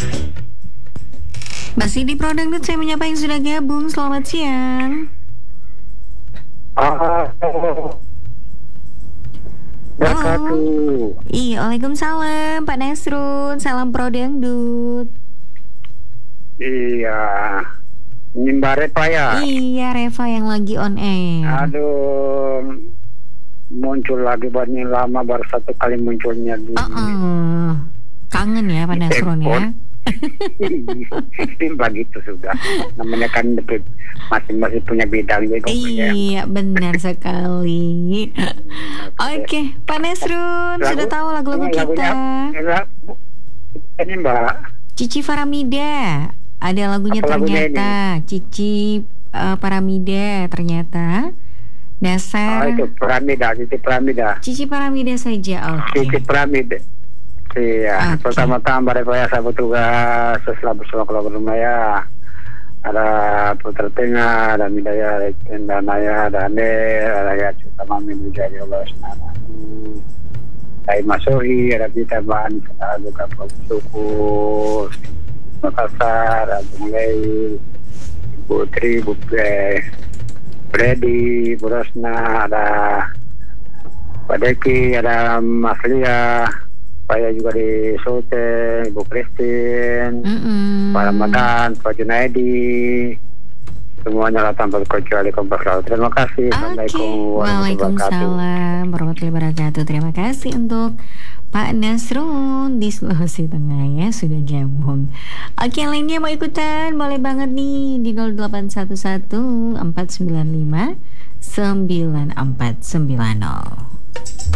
Masih di Pro Dangdut, saya menyapa yang sudah gabung. Selamat siang. Halo. Iya, waalaikumsalam Pak Nasrun. Salam Pro Dangdut. Iya, ini Mbak Reva ya? Iya, Reva yang lagi on air. Aduh, muncul lagi banyak lama, baru satu kali munculnya di Kangen ya Pak Nasrun ya? Begitu sudah. Namanya kan masing-masing punya bidang ya. Iya, benar sekali. Oke, Pak Nasrun sudah tahu lagu-lagu kita. Ini Mbak Cici Faramida. Ada lagunya ternyata. Cici Faramida ternyata. Dasar. Itu Cici Faramida. Cici Faramida saja. Oke. Cici Faramida. Iya, pertama-tama Mbak Reva ya, saya bertugas setelah bersama keluarga rumah ya. Ada Putra Tengah, ada Midaya, ada Naya, ada Ande, ada ya Cutama Minujaya Allah Senarani. Saya Masohi, ada Bita Ban, ada juga Suku, Makassar, ada mulai Putri, Freddy, Bu Rosna, ada Pak Deki, ada Mas Lia, saya juga di Sultan, Ibu Christine, Pak Ramadan, Pak Junaidi, semuanya lah tanpa kecuali kompak laut. Terima kasih. Assalamualaikum warahmatullahi wabarakatuh. Terima kasih untuk Pak Nasrun di Sulawesi Tengah ya, sudah gabung. Oke, lainnya mau ikutan boleh banget nih di 0811 495 9490.